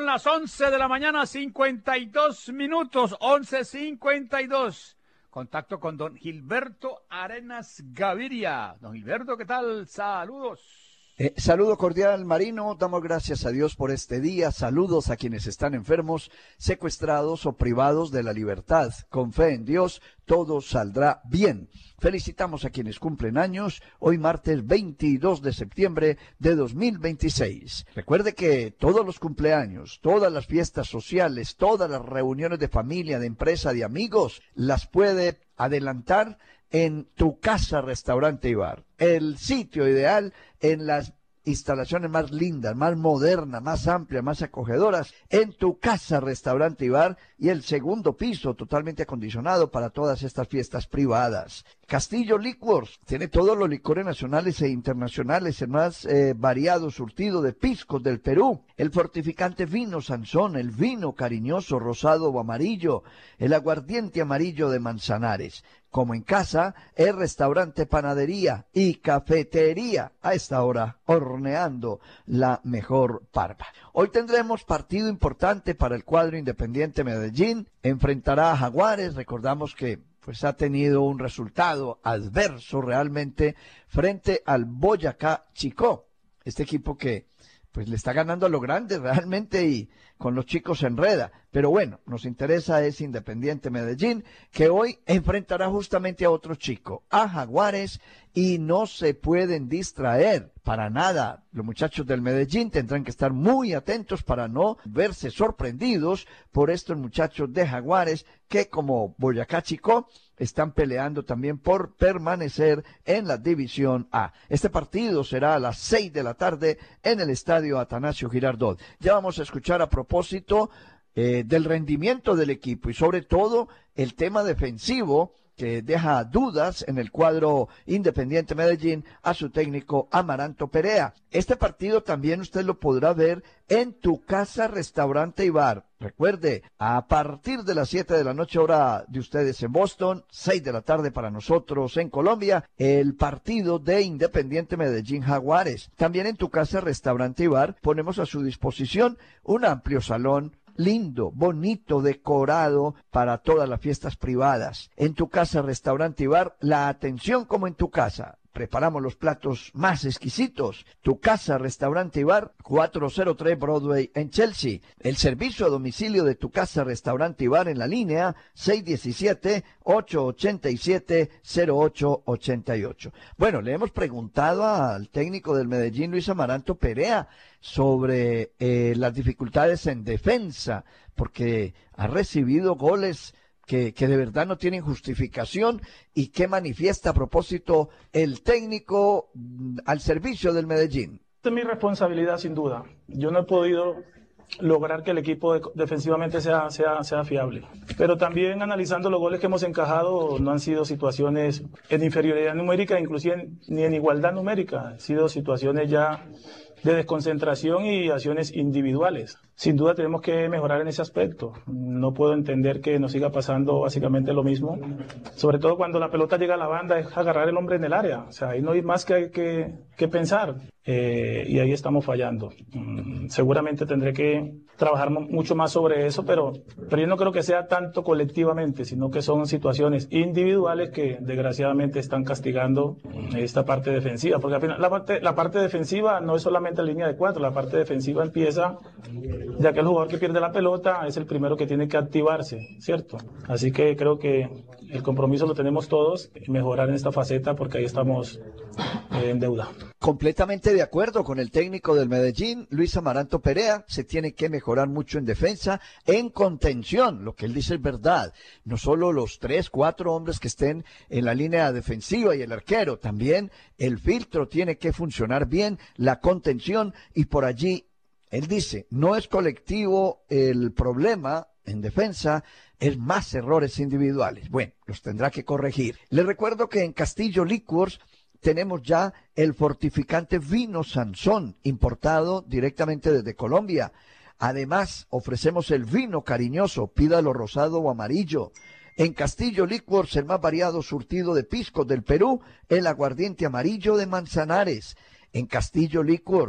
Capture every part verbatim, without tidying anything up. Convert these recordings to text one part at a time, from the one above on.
las once de la mañana, cincuenta y dos minutos, once cincuenta y dos. Contacto con don Gilberto Arenas Gaviria. Don Gilberto, ¿qué tal? Saludos. Eh, saludo cordial, Marino. Damos gracias a Dios por este día. Saludos a quienes están enfermos, secuestrados o privados de la libertad. Con fe en Dios, todo saldrá bien. Felicitamos a quienes cumplen años, hoy martes veintidós de septiembre de dos mil veintiséis. Recuerde que todos los cumpleaños, todas las fiestas sociales, todas las reuniones de familia, de empresa, de amigos, las puede adelantar en Tu Casa, Restaurante y Bar. El sitio ideal en las instalaciones más lindas, más modernas, más amplias, más acogedoras, en Tu Casa, Restaurante y Bar, y el segundo piso totalmente acondicionado para todas estas fiestas privadas. Castillo Liquors tiene todos los licores nacionales e internacionales, el más eh, variado surtido de piscos del Perú, el fortificante vino Sansón, el vino cariñoso rosado o amarillo, el aguardiente amarillo de Manzanares. Como en casa, el restaurante, panadería y cafetería a esta hora, horneando la mejor parva. Hoy tendremos partido importante para el cuadro Independiente Medellín. Enfrentará a Jaguares. Recordamos que pues ha tenido un resultado adverso realmente frente al Boyacá Chicó. Este equipo que pues le está ganando a lo grande realmente y con los chicos se enreda. Pero bueno, nos interesa es Independiente Medellín, que hoy enfrentará justamente a otro chico, a Jaguares, y no se pueden distraer para nada. Los muchachos del Medellín tendrán que estar muy atentos para no verse sorprendidos por estos muchachos de Jaguares, que como Boyacá Chicó están peleando también por permanecer en la División A. Este partido será a las seis de la tarde en el estadio Atanasio Girardot. Ya vamos a escuchar a propósito eh, del rendimiento del equipo y sobre todo el tema defensivo que deja dudas en el cuadro Independiente Medellín a su técnico Amaranto Perea. Este partido también usted lo podrá ver en Tu Casa, Restaurante y Bar. Recuerde, a partir de las siete de la noche, hora de ustedes en Boston, seis de la tarde para nosotros en Colombia, el partido de Independiente Medellín Jaguares. También en Tu Casa, Restaurante y Bar ponemos a su disposición un amplio salón lindo, bonito, decorado para todas las fiestas privadas. En Tu Casa, Restaurante y Bar, la atención como en tu casa. Preparamos los platos más exquisitos. Tu Casa, Restaurante y Bar, cuatrocientos tres Broadway en Chelsea. El servicio a domicilio de Tu Casa, Restaurante y Bar en la línea seis uno siete, ocho ocho siete, cero ocho ocho ocho. Bueno, le hemos preguntado al técnico del Medellín, Luis Amaranto Perea, sobre eh, las dificultades en defensa, porque ha recibido goles Que, que de verdad no tienen justificación y que manifiesta a propósito el técnico mm, al servicio del Medellín. Esta es mi responsabilidad sin duda. Yo no he podido lograr que el equipo de, defensivamente sea, sea, sea fiable. Pero también analizando los goles que hemos encajado, no han sido situaciones en inferioridad numérica, inclusive ni en igualdad numérica. Han sido situaciones ya de desconcentración y acciones individuales. Sin duda tenemos que mejorar en ese aspecto. No puedo entender que nos siga pasando básicamente lo mismo. Sobre todo cuando la pelota llega a la banda, es agarrar el hombre en el área. O sea, ahí no hay más que, que, que pensar. Eh, y ahí estamos fallando. Mm, seguramente tendré que trabajar mucho más sobre eso, pero, pero yo no creo que sea tanto colectivamente, sino que son situaciones individuales que desgraciadamente están castigando esta parte defensiva. Porque al final la parte, la parte defensiva no es solamente la línea de cuatro, la parte defensiva empieza ya que el jugador que pierde la pelota es el primero que tiene que activarse, ¿cierto? Así que creo que el compromiso lo tenemos todos, mejorar en esta faceta porque ahí estamos eh, en deuda. Completamente de acuerdo con el técnico del Medellín, Luis Amaranto Perea. Se tiene que mejorar mucho en defensa, en contención. Lo que él dice es verdad. No solo los tres, cuatro hombres que estén en la línea defensiva y el arquero, también el filtro tiene que funcionar bien, la contención, y por allí él dice, no es colectivo el problema en defensa, es más errores individuales. Bueno, los tendrá que corregir. Les recuerdo que en Castillo Liquors tenemos ya el fortificante vino Sansón, importado directamente desde Colombia. Además, ofrecemos el vino cariñoso, pídalo rosado o amarillo. En Castillo Liquors, el más variado surtido de piscos del Perú, el aguardiente amarillo de Manzanares. En Castillo Liquors,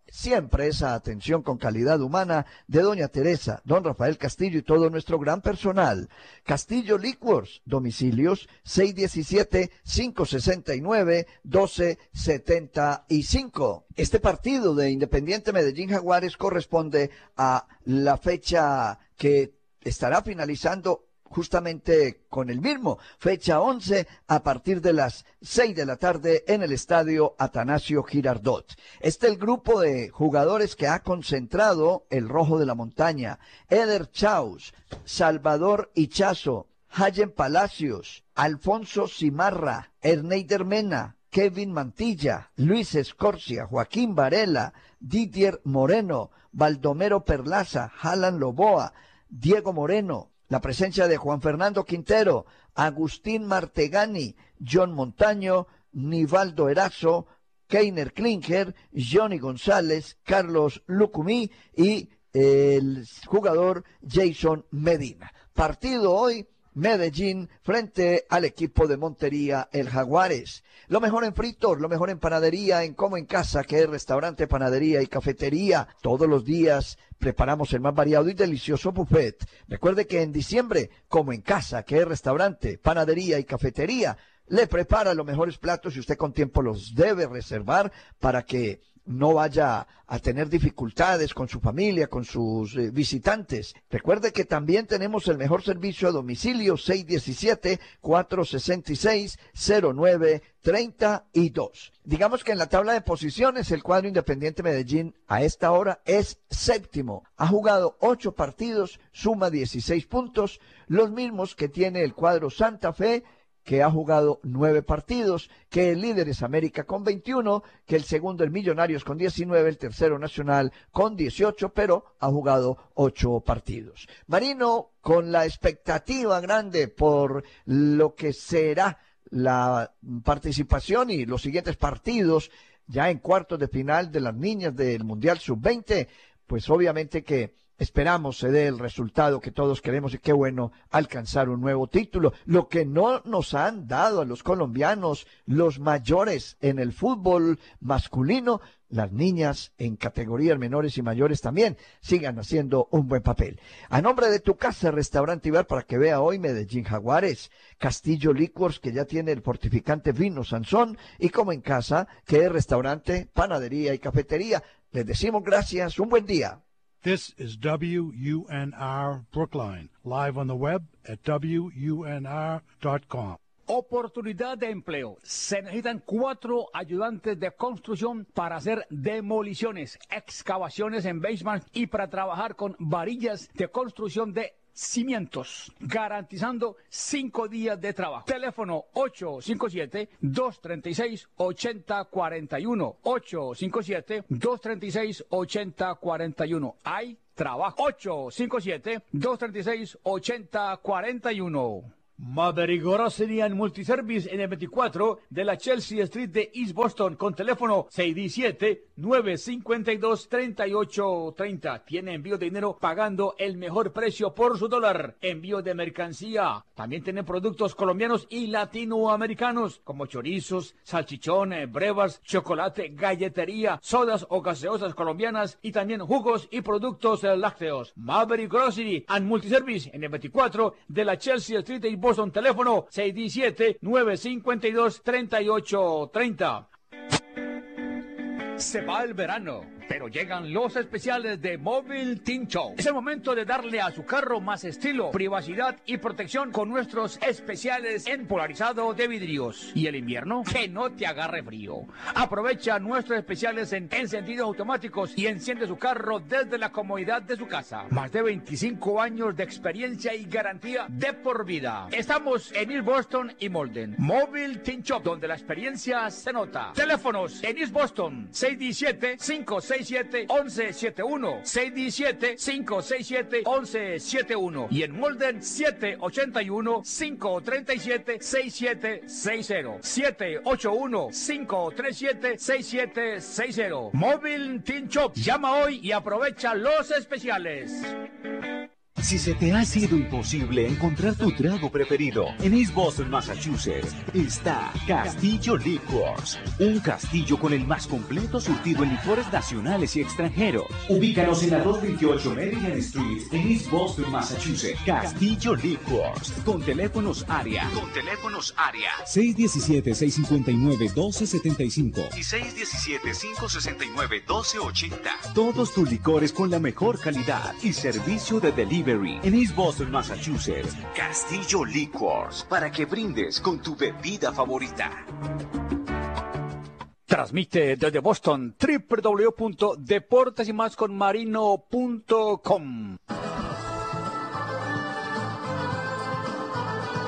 siempre esa atención con calidad humana de doña Teresa, don Rafael Castillo y todo nuestro gran personal. Castillo Liquors, domicilios seis diecisiete, cinco sesenta y nueve, doce setenta y cinco. Este partido de Independiente Medellín Jaguares corresponde a la fecha que estará finalizando justamente con el mismo, fecha once, a partir de las seis de la tarde en el estadio Atanasio Girardot. Este es el grupo de jugadores que ha concentrado el Rojo de la Montaña: Eder Chaus, Salvador Ichazo, Hayen Palacios, Alfonso Cimarra, Erneider Mena, Kevin Mantilla, Luis Escorcia, Joaquín Varela, Didier Moreno, Baldomero Perlaza, Alan Loboa, Diego Moreno, la presencia de Juan Fernando Quintero, Agustín Martegani, John Montaño, Nivaldo Erazo, Keiner Klinger, Johnny González, Carlos Lucumí y el jugador Jason Medina. Partido hoy, Medellín frente al equipo de Montería, el Jaguares. Lo mejor en fritos, lo mejor en panadería, en Como en Casa, que es restaurante, panadería y cafetería. Todos los días preparamos el más variado y delicioso buffet. Recuerde que en diciembre, Como en Casa, que es restaurante, panadería y cafetería, le prepara los mejores platos y usted con tiempo los debe reservar para que no vaya a tener dificultades con su familia, con sus eh, visitantes. Recuerde que también tenemos el mejor servicio a domicilio, seis diecisiete, cuatro sesenta y seis, cero nueve treinta y dos. Digamos que en la tabla de posiciones el cuadro Independiente Medellín a esta hora es séptimo. Ha jugado ocho partidos, suma dieciséis puntos, los mismos que tiene el cuadro Santa Fe, que ha jugado nueve partidos, que el líder es América con veintiuno, que el segundo el Millonarios con diecinueve, el tercero Nacional con dieciocho, pero ha jugado ocho partidos. Marino, con la expectativa grande por lo que será la participación y los siguientes partidos ya en cuartos de final de las niñas del Mundial sub veinte, pues obviamente que esperamos se dé el resultado que todos queremos y qué bueno alcanzar un nuevo título. Lo que no nos han dado a los colombianos, los mayores en el fútbol masculino, las niñas en categorías menores y mayores también sigan haciendo un buen papel. A nombre de Tu Casa, Restaurante y Bar, para que vea hoy Medellín Jaguares, Castillo Liquors, que ya tiene el fortificante vino Sansón, y Como en Casa, que es restaurante, panadería y cafetería. Les decimos gracias, un buen día. This is W U N R Brookline, live on the web at W U N R dot com. Oportunidad de empleo. Se necesitan cuatro ayudantes de construcción para hacer demoliciones, excavaciones en basement y para trabajar con varillas de construcción de cimientos, garantizando cinco días de trabajo. Teléfono ocho cinco siete, dos tres seis, ocho cero cuatro uno, ocho cinco siete, dos tres seis, ocho cero cuatro uno. Hay trabajo. ocho cinco siete, dos tres seis, ocho cero cuatro uno. Maverick Grocery and Multiservice en el veinticuatro de la Chelsea Street de East Boston con teléfono seis diecisiete, nueve cinco dos, tres ocho tres cero. Tiene envío de dinero pagando el mejor precio por su dólar. Envío de mercancía. También tienen productos colombianos y latinoamericanos como chorizos, salchichones, brevas, chocolate, galletería, sodas o gaseosas colombianas y también jugos y productos lácteos. Maverick Grocery and Multiservice en el veinticuatro de la Chelsea Street de East Boston. Boston, teléfono seis diecisiete, nueve cinco dos, tres ocho tres cero. Se va el verano, pero llegan los especiales de Mobile Team Show. Es el momento de darle a su carro más estilo, privacidad y protección con nuestros especiales en polarizado de vidrios. ¿Y el invierno? Que no te agarre frío. Aprovecha nuestros especiales en encendidos automáticos y enciende su carro desde la comodidad de su casa. Más de veinticinco años de experiencia y garantía de por vida. Estamos en East Boston y Molden. Mobile Team Shop, donde la experiencia se nota. Teléfonos en East Boston, seis diecisiete, cinco seis siete, once setenta y uno, seis diecisiete, cinco seis siete, once setenta y uno y en Molden siete ocho uno, cinco tres siete, seis siete seis cero, siete ocho uno, cinco tres siete, seis siete seis cero. Mobile Team Shop. Llama hoy y aprovecha los especiales. Si se te ha sido imposible encontrar tu trago preferido en East Boston, Massachusetts, está Castillo Liquors, un castillo con el más completo surtido en licores nacionales y extranjeros. Ubícanos en la doscientos veintiocho Maryland Street en East Boston, Massachusetts. Castillo Liquors, con teléfonos área, con teléfonos área seis uno siete, seis cinco nueve, uno dos siete cinco y seis uno siete, cinco seis nueve, uno dos ocho cero. Todos tus licores con la mejor calidad y servicio de delivery en East Boston, Massachusetts. Castillo Liquors, para que brindes con tu bebida favorita. Transmite desde Boston, doble u doble u doble u punto deportes y más con marino punto com.